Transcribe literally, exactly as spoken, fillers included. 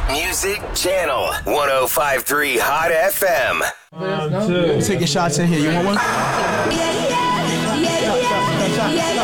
Music Channel one oh five point three Hot F M. Take your shots in here. You want one? Yeah, yeah, yeah, yeah, yeah,